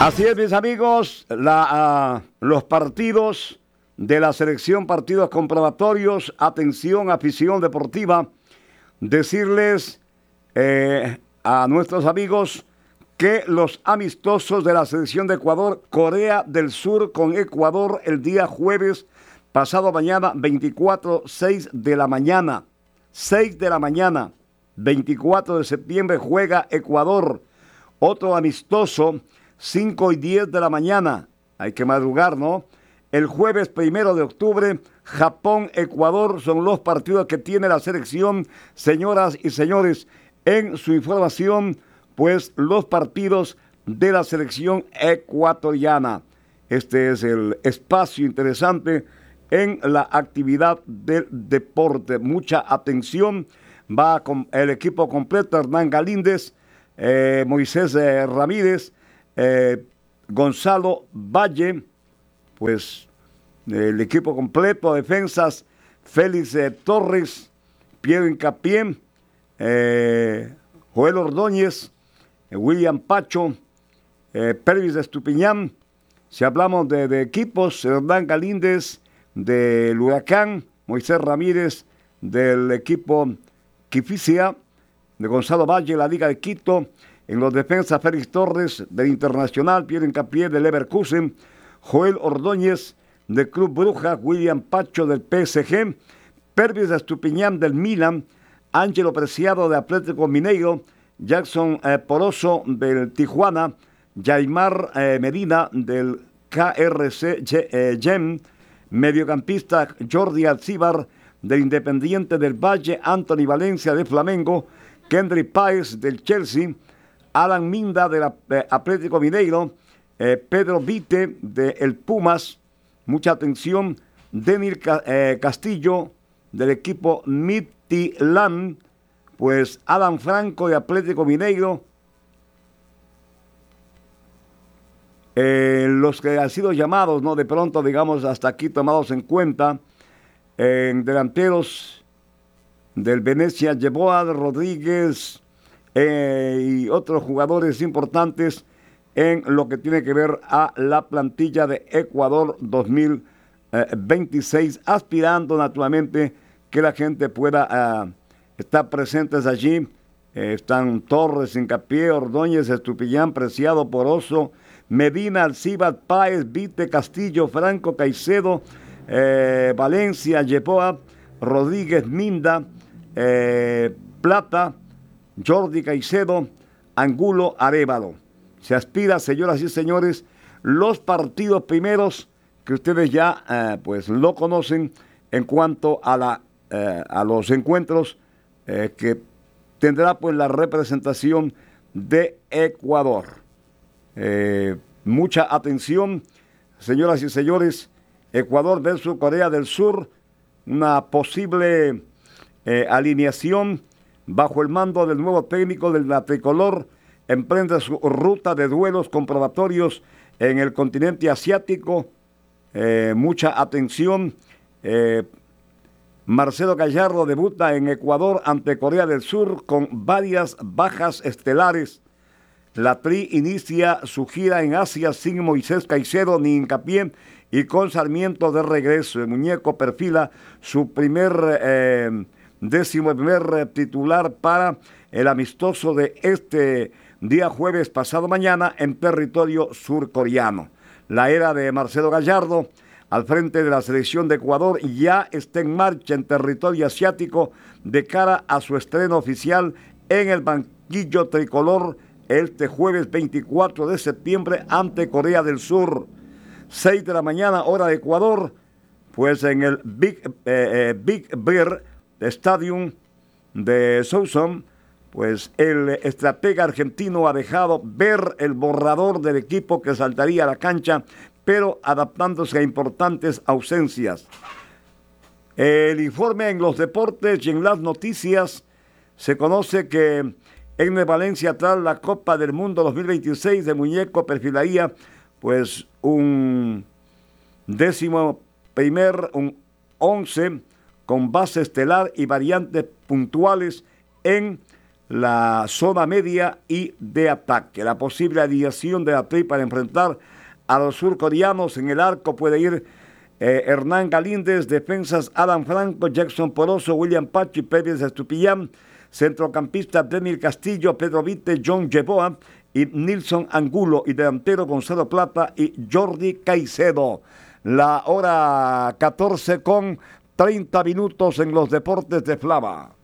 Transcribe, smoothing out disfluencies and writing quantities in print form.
Así es, mis amigos, los partidos de la selección, partidos comprobatorios. Atención, afición deportiva, decirles a nuestros amigos que los amistosos de la selección de Ecuador, Corea del Sur con Ecuador el día jueves pasado mañana, 24, 6 de la mañana, 6 de la mañana, 24 de septiembre juega Ecuador. Otro amistoso, 5 y 10 de la mañana, hay que madrugar, ¿no? El jueves 1 de octubre, Japón-Ecuador son los partidos que tiene la selección. Señoras y señores, en su información, pues los partidos de la selección ecuatoriana. Este es el espacio interesante en la actividad del deporte. Mucha atención, va con el equipo completo: Hernán Galíndez, Moisés Ramírez, Gonzalo Valle, pues el equipo completo, defensas, Félix Torres, Piero Hincapié, Joel Ordóñez, William Pacho, Pervis Estupiñán. Si hablamos de equipos, Hernán Galíndez del Huracán, Moisés Ramírez del equipo Quificia, de Gonzalo Valle, la Liga de Quito. En los defensas, Félix Torres del Internacional, Piero Hincapié del Leverkusen, Joel Ordóñez del Club Brujas, William Pacho del PSG, Pervis Estupiñán del Milan, Ángelo Preciado de Atlético Mineiro, Jackson Poroso del Tijuana, Yaimar Medina del KRC Gem, mediocampista Jordi Alcíbar del Independiente del Valle, Anthony Valencia de Flamengo, Kendry Páez del Chelsea, Alan Minda del Atlético Mineiro, Pedro Vite del Pumas, mucha atención, Denil Castillo del equipo Midtjylland, pues Adam Franco de Atlético Mineiro. Los que han sido llamados, ¿no? De pronto, digamos, hasta aquí tomados en cuenta, en delanteros del Venecia, Yeboah Rodríguez y otros jugadores importantes en lo que tiene que ver a la plantilla de Ecuador 2026, aspirando naturalmente que la gente pueda estar presentes allí. Están Torres, Hincapié, Ordóñez, Estupiñán, Preciado, Poroso, Medina, Alcíbar, Páez, Vite, Castillo, Franco, Caicedo, Valencia, Yeboah, Rodríguez, Minda, Plata, Jordi Caicedo, Angulo, Arévalo. Se aspira, señoras y señores, los partidos primeros que ustedes ya pues lo conocen en cuanto a los encuentros que tendrá pues la representación de Ecuador. Mucha atención, señoras y señores. Ecuador versus Corea del Sur, una posible alineación bajo el mando del nuevo técnico de la tricolor. Emprende su ruta de duelos comprobatorios en el continente asiático. Mucha atención. Marcelo Gallardo debuta en Ecuador ante Corea del Sur con varias bajas estelares. La Tri inicia su gira en Asia sin Moisés Caicedo ni Hincapié y con Sarmiento de regreso. El muñeco perfila su primer titular para el amistoso de este día jueves pasado mañana en territorio surcoreano. La era de Marcelo Gallardo al frente de la selección de Ecuador ya está en marcha en territorio asiático de cara a su estreno oficial en el banquillo tricolor este jueves 24 de septiembre ante Corea del Sur. 6 de la mañana, hora de Ecuador, pues en el Big Bear Stadium de Southam, pues el estratega argentino ha dejado ver el borrador del equipo que saltaría a la cancha, pero adaptándose a importantes ausencias. El informe en los deportes y en las noticias se conoce que Egner Valencia, tras la Copa del Mundo 2026 de muñeco, perfilaría pues un 11 con base estelar y variantes puntuales en la zona media y de ataque. La posible alineación de la Tri para enfrentar a los surcoreanos en el arco puede ir Hernán Galíndez, defensas Adam Franco, Jackson Poroso, William Pachi, Pérez Estupillán, centrocampista Demir Castillo, Pedro Vite, John Yeboa y Nilson Angulo, y delantero Gonzalo Plata y Jordi Caicedo. La hora 14 con 30 minutos en los deportes de Flava.